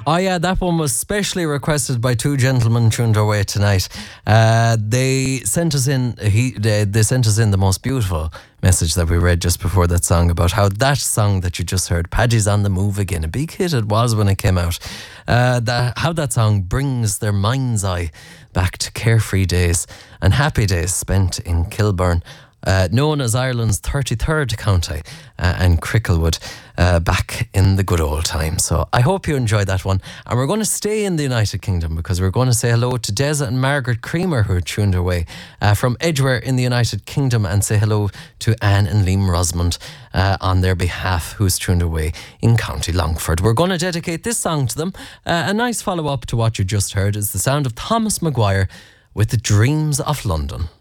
Oh yeah, that one was specially requested by two gentlemen tuned our way tonight. They sent us in. They sent us in the most beautiful message that we read just before that song about how that song that you just heard, Paddy's on the Move Again, a big hit it was when it came out. How that song brings their mind's eye back to carefree days and happy days spent in Kilburn. Known as Ireland's 33rd county and Cricklewood, back in the good old times. So I hope you enjoyed that one. And we're going to stay in the United Kingdom because we're going to say hello to Deza and Margaret Creamer, who are tuned away from Edgware in the United Kingdom, and say hello to Anne and Liam Rosamond on their behalf, who's tuned away in County Longford. We're going to dedicate this song to them. A nice follow-up to what you just heard is the sound of Thomas Maguire with the Dreams of London.